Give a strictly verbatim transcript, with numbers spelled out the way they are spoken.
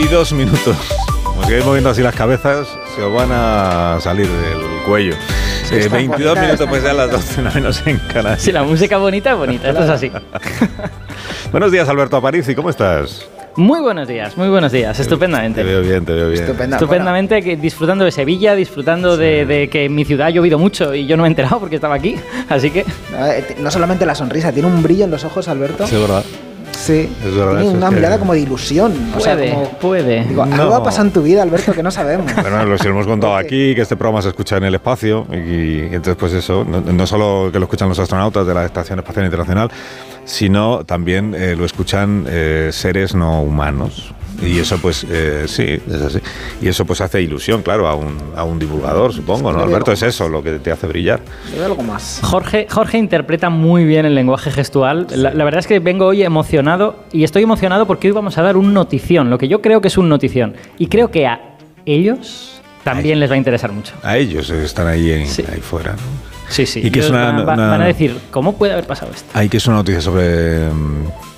veintidós minutos. Como sigáis moviendo así las cabezas, se os van a salir del cuello. Sí, eh, veintidós bonita, minutos, pues ya a las doce menos en Canarias. Sí, la música bonita, bonita, esto es así. Buenos días, Alberto Aparici, ¿cómo estás? Muy buenos días, muy buenos días, estupendamente. Te veo bien, te veo bien. Estupenda, Estupendamente, bueno. que, disfrutando de Sevilla, disfrutando sí. de, de que en mi ciudad ha llovido mucho y yo no me he enterado porque estaba aquí, así que... No solamente la sonrisa, tiene un brillo en los ojos, Alberto. Sí, verdad. Sí, es verdad, tiene una es mirada que... como de ilusión. Puede, o sea, como, puede. Digo, no. algo ha pasado en tu vida, Alberto, que no sabemos. Bueno, lo hemos contado aquí, que este programa se escucha en el espacio y, y entonces pues eso, no, no solo que lo escuchan los astronautas de la Estación Espacial Internacional, sino también eh, lo escuchan eh, seres no humanos. Y eso pues eh, sí, es así. Y eso pues hace ilusión, claro, a un, a un divulgador, supongo, ¿no, Alberto? Es eso lo que te hace brillar. Hay algo más. Jorge, Jorge interpreta muy bien el lenguaje gestual. Sí. La, la verdad es que vengo hoy emocionado y estoy emocionado porque hoy vamos a dar un notición, lo que yo creo que es un notición. Y creo que a ellos también a les va a interesar mucho. A ellos están ahí, en, sí. ahí fuera, ¿no? Sí, sí. Y que es una, van, una, van a decir, ¿cómo puede haber pasado esto? Hay que es una noticia sobre...